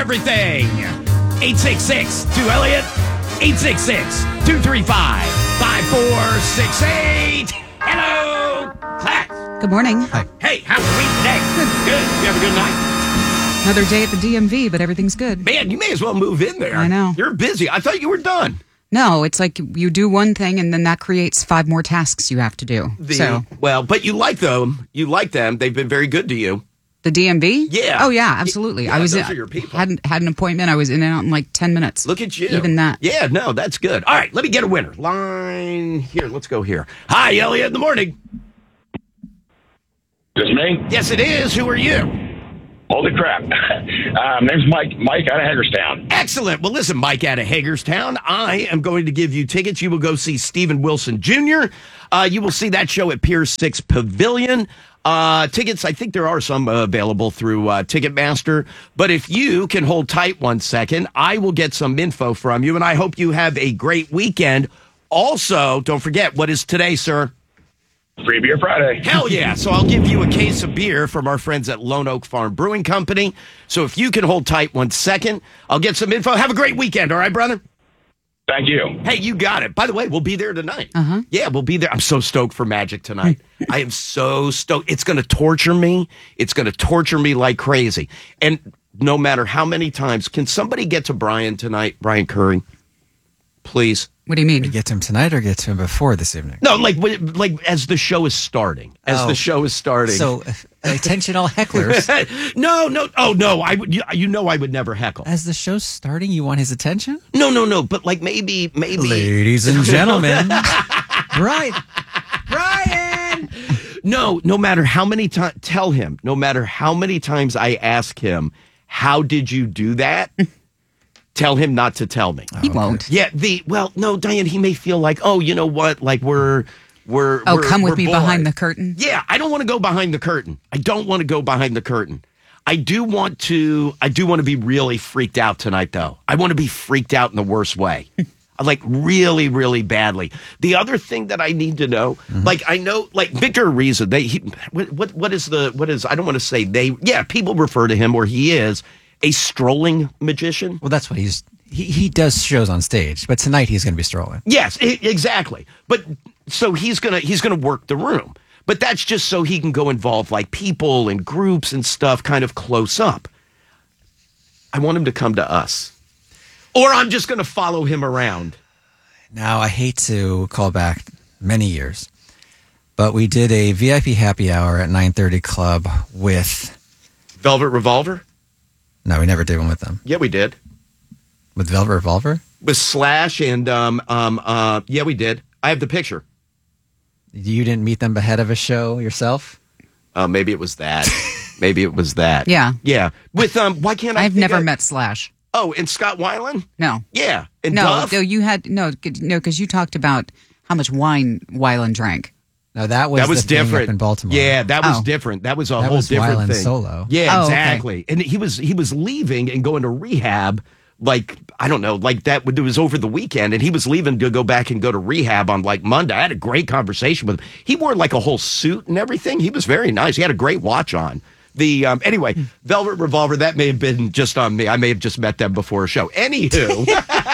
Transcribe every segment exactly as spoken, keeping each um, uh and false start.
everything. eight six six two Elliott. eight six six two three five five four six eight. Hello, class. Good morning. Hi. Hey, how's the week today? Good. Good. You have a good night? Another day at the D M V, but everything's good. Man, you may as well move in there. I know. You're busy. I thought you were done. No, it's like you do one thing and then that creates five more tasks you have to do. The, so well, but you like them. You like them. They've been very good to you. the D M V? Yeah. Oh yeah, absolutely. Yeah, I was those in, are your people. had had an appointment. I was in and out in like ten minutes. Look at you. Even that. Yeah, no, that's good. All right, let me get a winner. Line here. Let's go here. Hi, Elliot in the morning. This me? Yes, it is. Who are you? Holy crap. um, name's Mike. Mike out of Hagerstown. Excellent. Well, listen, Mike out of Hagerstown, I am going to give you tickets. You will go see Stephen Wilson Junior Uh, you will see that show at Pier six Pavilion. Uh, tickets, I think there are some uh, available through uh, Ticketmaster. But if you can hold tight one second, I will get some info from you, and I hope you have a great weekend. Also, don't forget, what is today, sir? Free Beer Friday. Hell yeah. So I'll give you a case of beer from our friends at Lone Oak Farm Brewing Company. So if you can hold tight one second, I'll get some info. Have a great weekend. All right, brother? Thank you. Hey, you got it. By the way, we'll be there tonight. Uh-huh. Yeah, we'll be there. I'm so stoked for Magic tonight. I am so stoked. It's going to torture me. It's going to torture me like crazy. And no matter how many times, can somebody get to Brian tonight, Brian Curry? Please. What do you mean? Get to him tonight or get to him before this evening? No, like like as the show is starting. As Oh. the show is starting. So, uh, attention all hecklers. no, no. Oh, no. I would. You, you know I would never heckle. As the show's starting, you want his attention? No, no, no. But like maybe, maybe. Ladies and gentlemen. Right. Brian! No, no matter how many times, tell him, no matter how many times I ask him, how did you do that? Tell him not to tell me. He won't. Yeah, the, well, no, Diane, he may feel like, oh, you know what? Like we're, we're, Oh, we're, come with we're me bored. behind the curtain. Yeah, I don't want to go behind the curtain. I don't want to go behind the curtain. I do want to, I do want to be really freaked out tonight, though. I want to be freaked out in the worst way. Like really, really badly. The other thing that I need to know, mm-hmm. like I know, like Victor Ariza, they, he, what, what, what is the, what is, I don't want to say they, yeah, people refer to him or he is a strolling magician. Well, that's what he's, he, he does shows on stage, but tonight he's going to be strolling. Yes, I- exactly. But so he's going to, he's going to work the room, but that's just so he can go involve like people and groups and stuff kind of close up. I want him to come to us. Or I'm just going to follow him around. Now, I hate to call back many years, but we did a V I P happy hour at nine thirty Club with... Velvet Revolver? No, we never did one with them. Yeah, we did. With Velvet Revolver? With Slash and, um, um, uh, yeah, we did. I have the picture. You didn't meet them ahead of a show yourself? Uh, maybe it was that. maybe it was that. Yeah. Yeah. With, um, why can't I I've think never I- met Slash. Oh, and Scott Weiland? No. Yeah. And No, Duff? no, you had, no, no, because you talked about how much wine Weiland drank. No, that was, that was the thing different up in Baltimore. Yeah, that was Oh. different. That was a That whole was different Weiland thing. solo. Yeah, Oh, okay. exactly. And he was he was leaving and going to rehab. Like I don't know, like that. It was over the weekend, and he was leaving to go back and go to rehab on like Monday. I had a great conversation with him. He wore like a whole suit and everything. He was very nice. He had a great watch on. The um, anyway, Velvet Revolver. That may have been just on me. I may have just met them before a show. Anywho.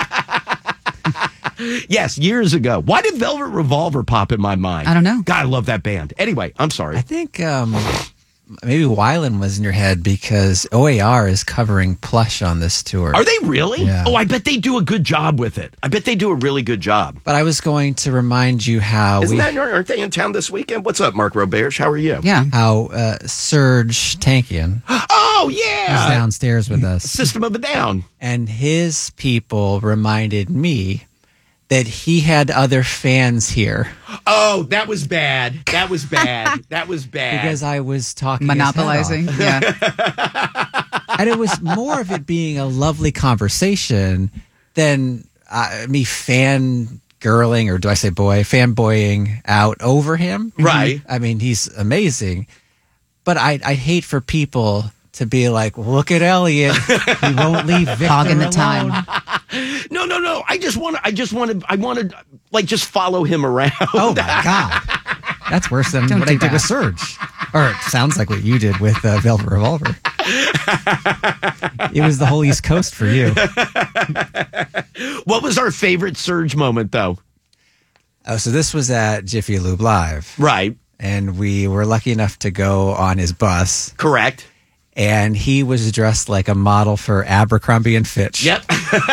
Yes, years ago. Why did Velvet Revolver pop in my mind? I don't know. God, I love that band. Anyway, I'm sorry. I think um, maybe Weiland was in your head because O A R is covering Plush on this tour. Are they really? Yeah. Oh, I bet they do a good job with it. I bet they do a really good job. But I was going to remind you how Isn't we, that, aren't they in town this weekend? What's up, Mark Roberge? How are you? Yeah. how uh, Serge Tankian Oh, was yeah. downstairs with us, System of a Down. and his people reminded me that he had other fans here Oh, that was bad. That was bad. That was bad. because I was talking his head Monopolizing. off. Yeah. And it was more of it being a lovely conversation than uh, me fan girling, or do I say boy, fanboying out over him. Right. I mean, he's amazing. But I I hate for people to be like, look at Elliot. He won't leave Victor Hogging the alone. time. no, no, no. I just want to, I just wanted, I wanted, like, just follow him around. Oh, my God. That's worse than Don't what do I did that. with Surge. Or it sounds like what you did with uh, Velvet Revolver. It was the whole East Coast for you. What was our favorite Surge moment, though? Oh, so this was at Jiffy Lube Live. Right. And we were lucky enough to go on his bus. Correct. And he was dressed like a model for Abercrombie and Fitch. Yep.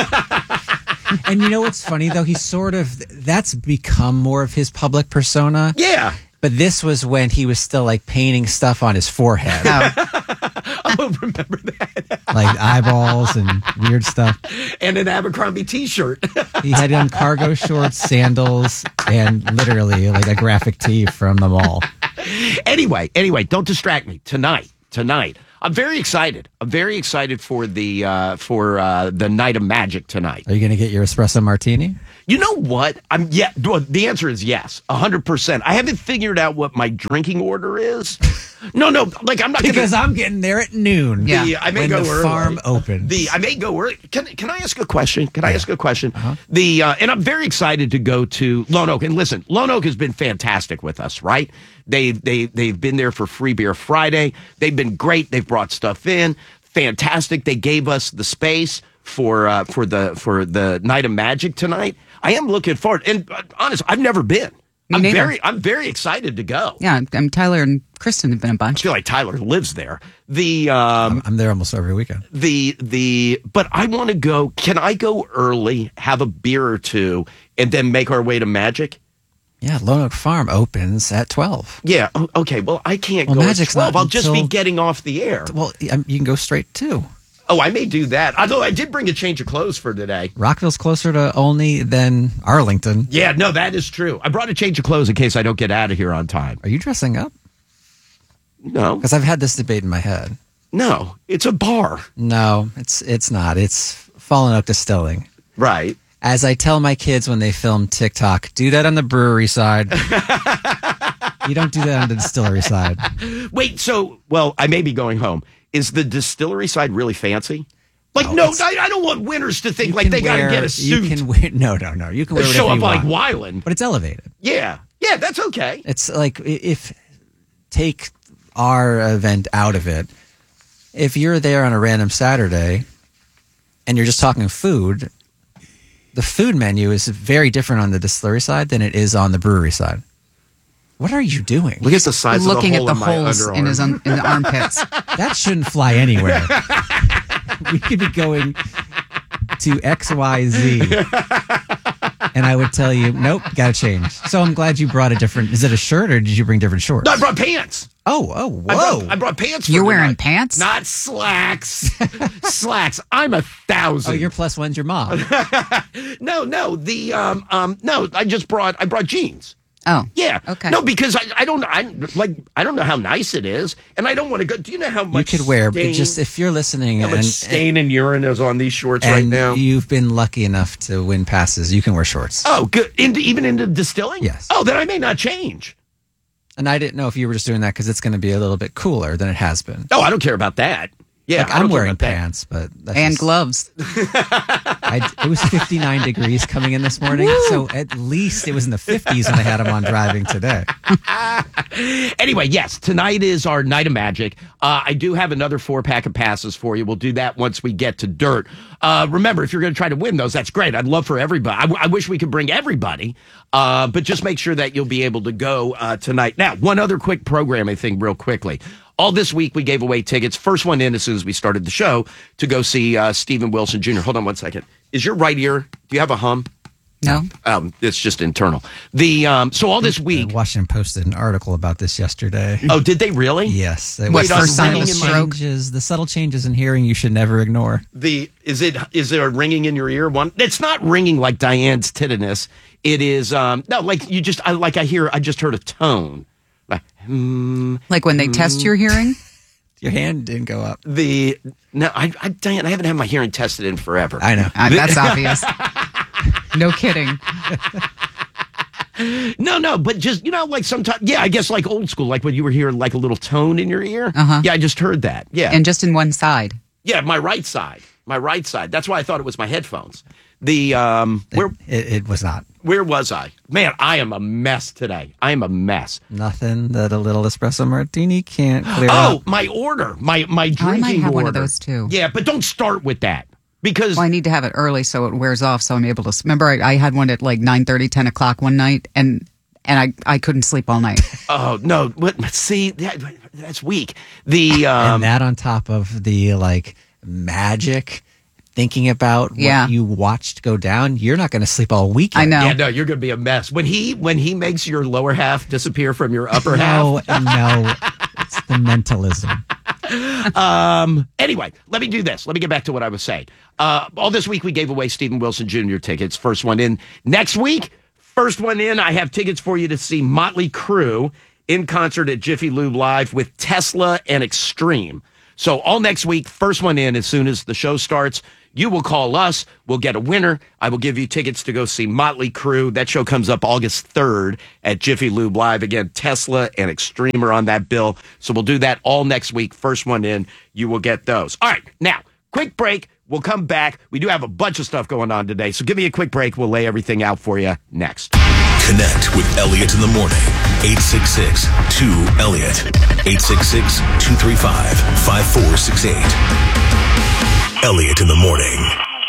And you know what's funny, though? He's sort of, that's become more of his public persona. Yeah. But this was when he was still like painting stuff on his forehead. Oh, remember that. Like eyeballs and weird stuff. And an Abercrombie t-shirt. He had on cargo shorts, sandals, and literally like a graphic tee from the mall. Anyway, anyway, don't distract me. Tonight, tonight. I'm very excited. I'm very excited for the uh, for uh, the Night of Magic tonight. Are you going to get your espresso martini? You know what? I'm yeah. Well, the answer is yes, a hundred percent. I haven't figured out what my drinking order is. No, no, like I'm not Because gonna, I'm getting there at noon. Yeah. The, I may when go the early. farm opens. The I may go early. Can Can I ask a question? Can I ask a question? Uh-huh. The uh, and I'm very excited to go to Lone Oak. And listen, Lone Oak has been fantastic with us, right? They they they've been there for Free Beer Friday. They've been great. They've brought stuff in. Fantastic. They gave us the space for uh, for the for the Night of Magic tonight. I am looking forward. And uh, honest, I've never been. Me I'm neither. very I'm very excited to go. Yeah, I'm Tyler and Kristen have been a I bunch. feel like Tyler lives there. The um, I'm, I'm there almost every weekend. the the but I want to go. Can I go early, have a beer or two, and then make our way to Magic? Yeah, Lone Oak Farm opens at twelve. Yeah. o- Okay. Well, I can't Well, go Magic's at twelve. not I'll just be until- getting off the air. Well, um, you can go straight too. Oh, I may do that. Although I did bring a change of clothes for today. Rockville's closer to Olney than Arlington. Yeah. No, that is true. I brought a change of clothes in case I don't get out of here on time. Are you dressing up? No. Because I've had this debate in my head. No. It's a bar. No, it's it's not. It's Fallen Oak Distilling. Right. As I tell my kids when they film TikTok, do that on the brewery side. You don't do that on the distillery side. Wait. So, well, I may be going home. Is the distillery side really fancy? Like, no, No, it's- I, I don't want winners to think You like can they got to wear- get a suit. You can wear, no, no, no. You can wear whatever show up you like want. Weiland. But it's elevated. Yeah. Yeah, that's okay. It's like i- if take our event out of it. If you're there on a random Saturday and you're just talking food, the food menu is very different on the distillery side than it is on the brewery side. What are you doing? Look at the size Looking of the at hole the in my holes in underarm. his un- in the armpits. That shouldn't fly anywhere. We could be going to X Y Z. And I would tell you, nope, got to change. So I'm glad you brought a different. Is it a shirt or did you bring different shorts? No, I brought pants. Oh, oh, whoa. I brought, I brought pants. For You're wearing tonight. pants? Not slacks. Slacks. I'm a thousand. Oh, your plus one's your mom. no, no. The um um no. I just brought. I brought jeans. Oh, Yeah. Okay. No, because I, I don't I like I don't know how nice it is, and I don't want to go. Do you know how You much could wear, but stain, just if you're listening how and, much stain and urine is on these shorts and right now? you've been lucky enough to win passes, you can wear shorts. Oh, good. Into even into distilling. Yes. Oh, then I may not change. And I didn't know if you were just doing that because it's going to be a little bit cooler than it has been. Oh, I don't care about that. Yeah, Like, I don't I'm care wearing about that. pants, but that's and just- gloves. I, it was fifty-nine degrees coming in this morning, so at least it was in the fifties when I had them on driving today. Anyway, yes, tonight is our Night of Magic. Uh, I do have another four pack of passes for you. We'll do that once we get to Dirt. Uh, remember, if you're going to try to win those, that's great. I'd love for everybody. I, w- I wish we could bring everybody, uh, but just make sure that you'll be able to go uh, tonight. Now, one other quick programming thing, real quickly. All this week, we gave away tickets. First one in as soon as we started the show to go see uh, Stephen Wilson Junior Hold on one second. Is your right ear? Do you have a hum? No. Um, it's just internal. The um, so all this The week. Washington posted an article about this yesterday. Oh, did they really? Yes, it What, was for the sign subtle of stroke? changes. The subtle changes in hearing you should never ignore. The is it is there a ringing in your ear? One, it's not ringing like Diane's tinnitus. It is um no like you just I like I hear I just heard a tone like hmm, Like when they test your hearing? Your hand didn't go up. the no I, I Diane I haven't had my hearing tested in forever. I know. Uh, that's obvious. No kidding. No, no, but just you know like sometimes yeah I guess like old school like when you were hearing like a little tone in your ear. Uh-huh. Yeah, I just heard that. Yeah, And just in one side. yeah, my right side, my right side. That's why I thought it was my headphones. The um, where It, it was not. where was I? Man, I am a mess today. I am a mess. Nothing that a little espresso martini can't clear Oh, up. my order, my my drinking I might have order. one of those, too. Yeah, but don't start with that because Well, I need to have it early so it wears off, so I'm able to. Remember, I, I had one at like nine thirty, ten o'clock one night, and and I, I couldn't sleep all night. oh no, what, see that, that's weak. The um, and that on top of the like magic, thinking about what Yeah. you watched go down, you're not going to sleep all weekend. I know. yeah, no, you're gonna be a mess when he when he makes your lower half disappear from your upper No, half. no, it's the mentalism. Um. Anyway, let me do this. Let me get back to what I was saying. Uh, all this week we gave away Stephen Wilson Junior tickets. First one in. Next week, first one in. I have tickets for you to see Motley Crue in concert at Jiffy Lube Live with Tesla and Extreme. So all next week, first one in. As soon as the show starts, you will call us. We'll get a winner. I will give you tickets to go see Motley Crue. That show comes up August third at Jiffy Lube Live. Again, Tesla and Extreme are on that bill. So we'll do that all next week. First one in, you will get those. All right, now, quick break. We'll come back. We do have a bunch of stuff going on today. So give me a quick break. We'll lay everything out for you next. Connect with Elliot in the morning. eight six six, two, Elliot. eight six six, two three five, five four six eight. Elliot in the morning.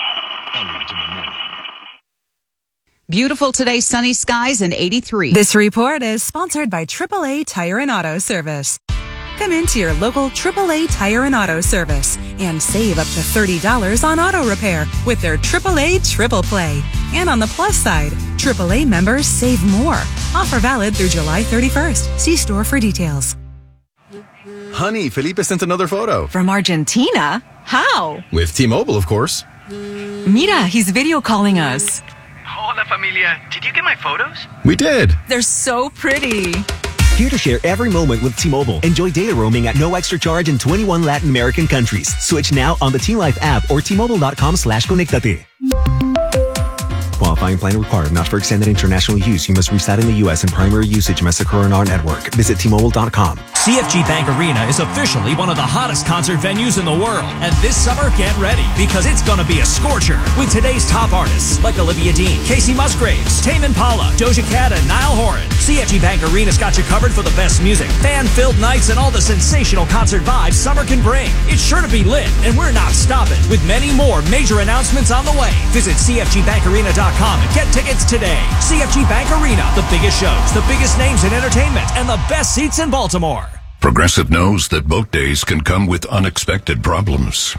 Beautiful today, sunny skies and eighty-three. This report is sponsored by triple A Tire and Auto Service. Come into your local triple A Tire and Auto Service and save up to thirty dollars on auto repair with their triple A Triple Play. And on the plus side, triple A members save more. Offer valid through July thirty-first. See store for details. Honey, Felipe sent another photo. From Argentina? How? With T-Mobile, of course. Mira, he's video calling us. Hola, familia. Did you get my photos? We did. They're so pretty. Here to share every moment with T-Mobile. Enjoy data roaming at no extra charge in twenty-one Latin American countries. Switch now on the T-Life app or T-Mobile.com slash conectate. Qualifying plan required. Not for extended international use. You must reside in the U S and primary usage must occur on our network. Visit T Mobile dot com. C F G Bank Arena is officially one of the hottest concert venues in the world. And this summer, get ready, because it's going to be a scorcher with today's top artists like Olivia Dean, Casey Musgraves, Tame Impala, Doja Cat, and Niall Horan. C F G Bank Arena's got you covered for the best music, fan-filled nights, and all the sensational concert vibes summer can bring. It's sure to be lit, and we're not stopping, with many more major announcements on the way. Visit C F G bank arena dot com and get tickets today. C F G Bank Arena, the biggest shows, the biggest names in entertainment, and the best seats in Baltimore. Progressive knows that boat days can come with unexpected problems.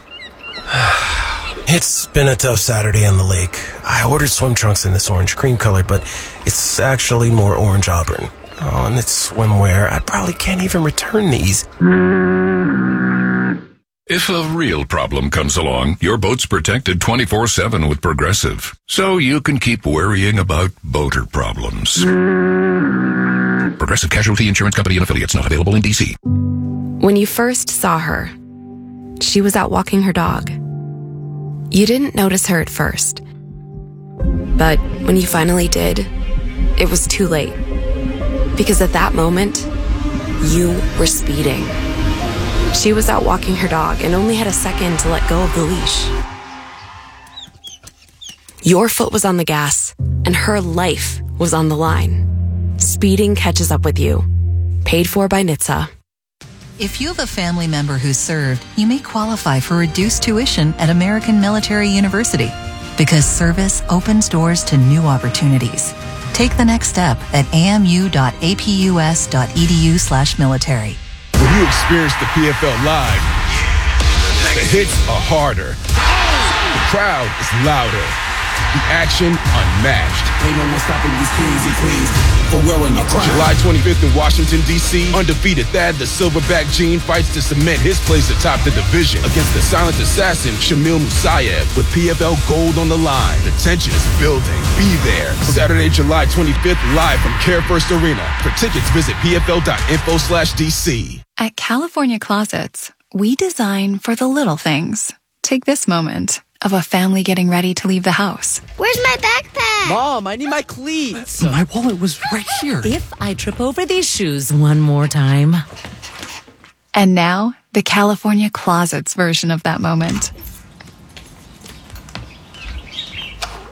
It's been a tough Saturday on the lake. I ordered swim trunks in this orange cream color, but it's actually more orange auburn. Oh, and it's swimwear. I probably can't even return these. If a real problem comes along, your boat's protected twenty-four seven with Progressive. So you can keep worrying about boater problems. Progressive Casualty Insurance Company and Affiliates, not available in D C. When you first saw her, she was out walking her dog. You didn't notice her at first. But when you finally did, it was too late. Because at that moment, you were speeding. She was out walking her dog and only had a second to let go of the leash. Your foot was on the gas, and her life was on the line. Speeding catches up with you. Paid for by N H T S A. If you have a family member who served, you may qualify for reduced tuition at American Military University, because service opens doors to new opportunities. Take the next step at amu.apus.edu slash military. When you experience the P F L live, the hits are harder, the crowd is louder, the action unmatched. Ain't no one stopping these crazy queens for wearing a crown. July twenty-fifth in Washington, D C, undefeated Thad the Silverback Gene fights to cement his place atop the division against the silent assassin Shamil Musayev with P F L gold on the line. The tension is building. Be there. Saturday, July twenty-fifth, live from Care First Arena. For tickets, visit pfl.info slash DC. At California Closets, we design for the little things. Take this moment of a family getting ready to leave the house. Where's my backpack? Mom, I need my cleats. My wallet was right here. If I trip over these shoes one more time. And now, the California Closets version of that moment.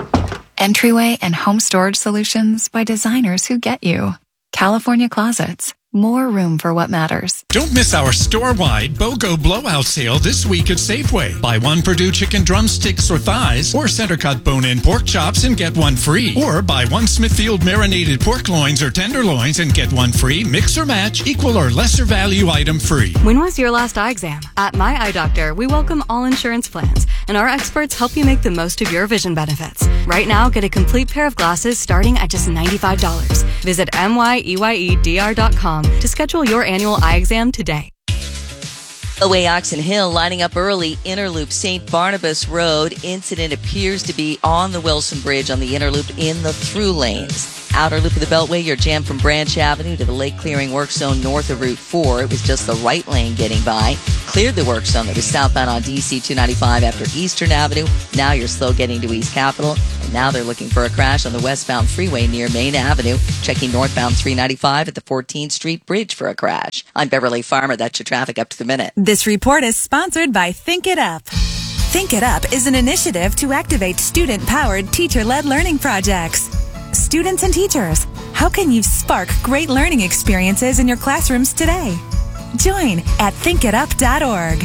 entryway and home storage solutions by designers who get you. California Closets. More room for what matters. Don't miss our store-wide BOGO blowout sale this week at Safeway. Buy one Purdue chicken drumsticks or thighs, or center-cut bone-in pork chops and get one free. Or buy one Smithfield marinated pork loins or tenderloins and get one free. Mix or match, equal or lesser value item free. When was your last eye exam? At My Eye Doctor, we welcome all insurance plans, and our experts help you make the most of your vision benefits. Right now, get a complete pair of glasses starting at just ninety-five dollars. Visit M Y E Y E D R dot com to schedule your annual eye exam today. Away Oxon Hill lining up early, Interloop Saint Barnabas Road. Incident appears to be on the Wilson Bridge on the Interloop in the through lanes. Outer loop of the Beltway, you're jammed from Branch Avenue to the Lake Clearing Work Zone north of Route four. It was just the right lane getting by. Cleared the work zone that was southbound on D C two ninety-five after Eastern Avenue. Now you're slow getting to East Capitol. And now they're looking for a crash on the westbound freeway near Main Avenue. Checking northbound three ninety-five at the fourteenth Street Bridge for a crash. I'm Beverly Farmer. That's your traffic up to the minute. This report is sponsored by Think It Up. Think It Up is an initiative to activate student-powered, teacher-led learning projects. Students and teachers, how can you spark great learning experiences in your classrooms today? Join at think it up dot org.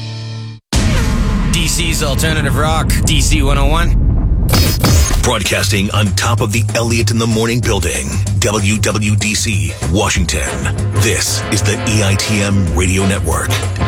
D C's Alternative Rock, D C one oh one. Broadcasting on top of the Elliott in the Morning building, W W D C, Washington. This is the E I T M Radio Network.